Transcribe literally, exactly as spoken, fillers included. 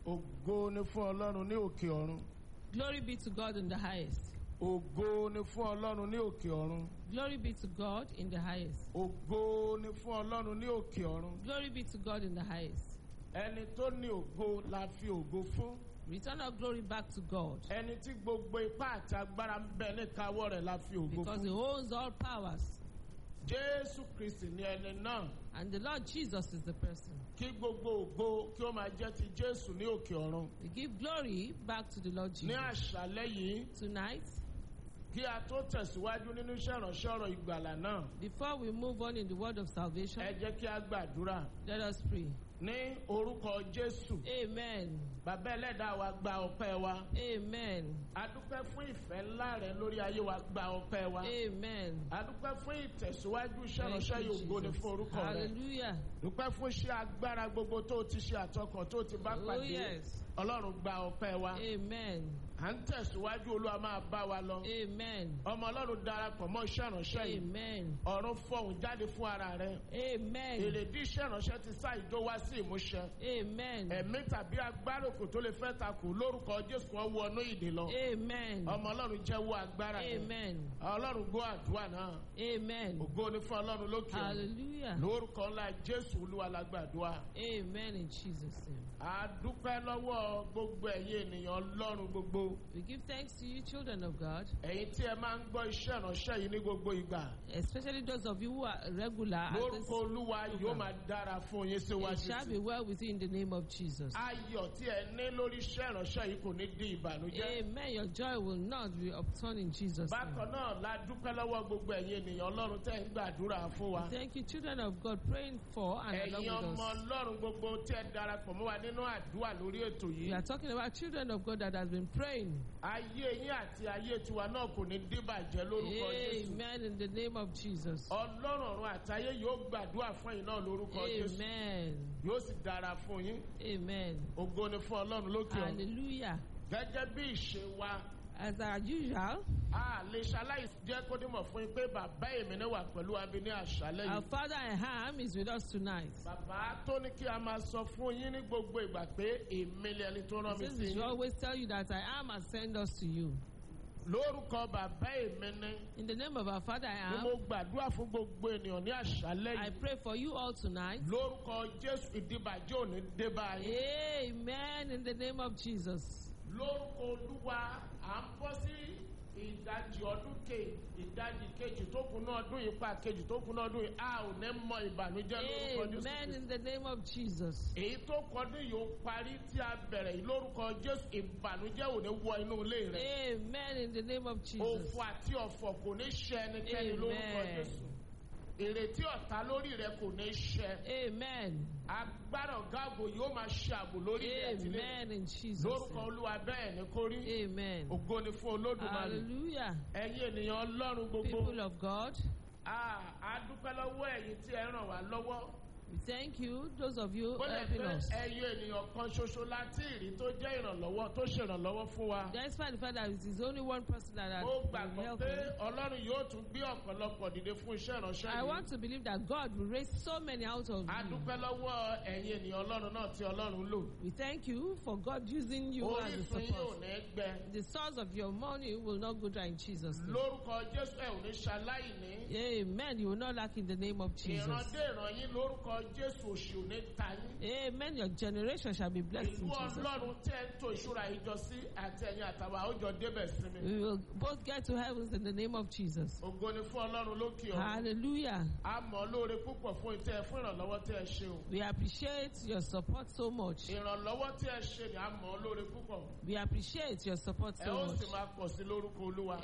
Ògo ni fún Ọlọ́run ní òkè ọ̀run. Glory be to God in the highest. Ògo ni fún Ọlọ́run ní òkè ọ̀run. Glory be to God in the highest. Ògo ni fún Ọlọ́run ní òkè ọ̀run. Glory be to God in the highest. Ẹni tó ní ògo la fi ògo fún. Return our glory back to God. Ẹni tí gbogbo ipá àti agbára ń bẹ ní káwọ́ rẹ̀ la fi ògo Because He fún. owns all powers. Jésù Kristi ni ẹni náà. And the Lord Jesus is the person. Kí gbogbo ògo kí ó máa jẹ́ ti Jésù ní òkè ọ̀run. We give glory back to the Lord Ní Jesus. àṣálẹ́ yìí, Tonight, kí a tó tẹ̀síwájú nínú iṣẹ́ ìránṣẹ́ ọ̀rọ̀ ìgbàlà náà, before we move on in the word of salvation, ẹ jẹ́ kí a gbàdúrà. let us pray. Ní orúkọ Jésù, Amen. bàbá ẹlẹ́dàá wa gba ọpẹ́ wa. Amen. A dúpẹ́ fún ìfẹ́ ńlá rẹ lórí ayé wa, gba ọpẹ́ wa. Amen. A dúpẹ́ fún ìtẹ̀síwájú iṣẹ́ Thank ìránṣẹ́ you, yìí, ògo ni Jesus. fún orúkọ rẹ. Hallelujah. Dúpẹ́ fún iṣẹ́ agbára gbogbo tó ti ṣe àtọkàn tó ti bá Oh, pàdé. yes. Ọlọ́run gba ọpẹ́ wa. Amen. À ń tẹ̀síwájú, Olúwa máa bá wa lọ. Amen. Ọmọ Ọlọ́run darapọ̀ mọ́ iṣẹ́ ìránṣẹ́ yìí. Amen. Ọ̀run fọhùn jáde fún ara rẹ. Amen. Èrèdí iṣẹ́ ìránṣẹ́ ti sá ìjó wá sí ìmúṣẹ. Amen. Ẹ̀mí tàbí agbáròkò tó lè fẹ́ takò lórúkọ Jésù kan wọnú ìdè lọ. Amen. Ọmọ Ọlọ́run jẹ́wọ́ agbára rẹ̀. Amen. Ọlọ́run gbọ́ àdúrà náà. Amen. Ògo ni fún Ọlọ́run lókè ọ̀run. Hallelujah. Lórúkọ ńlá Jésù Olúwa la gbàdúrà. Amen in Jesus' name. A dúpẹ́ lọ́wọ́ gbogbo ẹ̀yin ènìyàn Ọlọ́run gbogbo. We give thanks to you, children of God, Ẹ̀yin tí ẹ máa ń gbọ́ iṣẹ́ ìránṣẹ́ yìí ní gbogbo ìgbà. especially those of you who are regular at this. Lórúkọ Olúwa yóò máa dára fún yín It síwájú shall sí. be well with you in the name of Jesus. Ayọ̀ tí ẹ ní lórí iṣẹ́ ìránṣẹ́ yìí kò ní di ìbànújẹ́. Amen. Your joy will not be upturned in Jesus' name. Bákan náà la dúpẹ́ lọ́wọ́ gbogbo ẹ̀yin ènìyàn Ọlọ́run tẹ́ ń gbàdúrà fún wa. Thank you, children of God, praying for and Ẹ̀yin along ọmọ with us. Ọlọ́run gbogbo tí ẹ darapọ̀ mọ́ wa nínú àdúrà lórí ètò We yìí. are talking about children of God that has been praying. Ayé yín àti ayé tiwa náà kò ní díbàjẹ́ lórúkọ Jésù. Amen in the name of Jesus. Ọlọ́run ọ̀run àtayé yóò gbàdúrà fún yín náà lórúkọ Jésù. Amen. Yóò sì dára fún yín. Amen. Ògo ni fún Ọlọ́run lókè ọ̀run. Hallelujah. Gẹ́gẹ́ bí ìṣe wa, As our usual, a lè ṣaláì jẹ́ kó dímọ̀ fún yín pé bàbá èmi náà wà pẹ̀lú abi ní àṣálẹ́ our yìí. Father Aham is with us tonight. Bàbá tó ní kí a máa sọ fún yín ní gbogbo ìgbà pé èmi lè ẹni tó rán mi Since sí we should yín. always tell you that I am has sent us to you. Lórúkọ bàbá èmi ní In the name of our Father I ni am, mo gbàdúrà fún gbogbo ènìyàn ní àṣálẹ́ I yìí. pray for you all tonight. Lórúkọ Jésù ìdíbàjẹ́ ò ní dé bá yín. Amen in the name of Jesus. Lórúkọ Olúwa à ń bọ́ sí ìdajì ọdún kejì ìdajì kejì tó kù náà ọdún yìí pa kejì tó kù náà ọdún yìí a ò ní mọ ìbànújẹ́ lórúkọ Jésù Amen Kristi. in the name of Jesus. Èyí tó kọdún yìí ó parí tí a bẹ̀rẹ̀ yìí lórúkọ Jésù ìbànújẹ́ ò ní wọ inú ilé rẹ̀. Amen in the name of Jesus. Òfò àti ọ̀fọ̀ kò ní ṣe ẹnikẹ́ni lórúkọ Amen. Jésù. Ìrètí ọ̀tá lórí rẹ̀ kò ní ṣẹ. Amen. Agbára ọ̀gá ààbò yóò máa ṣe ààbò lórí rẹ̀ àti ilé rẹ̀. Amen in Jesus' Lórúkọ name. Olúwa bẹ́ẹ̀ ni kó rí. Amen. Ògo ni fún Olódùmarè. Hallelujah. Ẹ̀yin ènìyàn Ọlọ́run gbogbo. People of God, Ah, a dúpẹ́ lọ́wọ́ ẹ̀yin tí ẹ ràn wá lọ́wọ́. we thank you, those of you Bó lè helping pé us. ẹyọ ènìyàn kan ṣoṣo láti ìrí tó jẹ́ ìrànlọ́wọ́ tó ṣèrànlọ́wọ́ fún wa. Despite the fact that it is only one person that has Ó been gbàgbọ́ helping, pé Ọlọ́run yóò tún gbé ọ̀pọ̀lọpọ̀ dìde fún iṣẹ́ ìránṣẹ́ I yìí. want to believe that God will raise so many out of A you. dúpẹ́ lọ́wọ́ ẹ̀yin ènìyàn Ọlọ́run náà tí Ọlọ́run lò. We thank you for God using you as a Orísun yìí ò support. ní gbẹ. The source of your money will not go dry in Jesus' name. Lórúkọ Jésù ẹ ò ní ṣaláìní. Amen. You will not lack in the name of Jesus. Ìrandé ìran yín lórúkọ Jésù òṣì ò ní ta yín. Amen. Your generation shall be blessed Ìlú in Jesus' name. Ọlọ́run tẹ́ ń tò ìṣúra ìjọ sí àti ẹ̀yin àtàwọn àwùjọ débẹ̀ sí mi. We will both get to heavens in the name of Jesus. Ògo ni fún Ọlọ́run lókè ọ̀run. Hallelujah. A mọ̀ lóore púpọ̀ fún ìtẹ́ fún ìrànlọ́wọ́ tí ẹ ṣe o. We appreciate your support so much. Ìrànlọ́wọ́ tí ẹ ṣe ni a mọ̀ lóore púpọ̀. We appreciate your support Ẹ so ó much. sì máa pọ̀ sí lórúkọ Olúwa.